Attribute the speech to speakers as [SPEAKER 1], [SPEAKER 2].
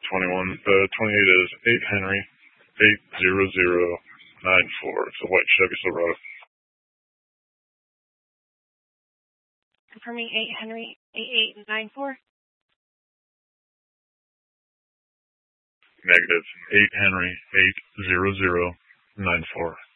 [SPEAKER 1] 21. The 28 is 8 Henry 80094. It's a white Chevy Silverado.
[SPEAKER 2] Confirming 8 Henry 8894.
[SPEAKER 1] Negative. 8 Henry 80094.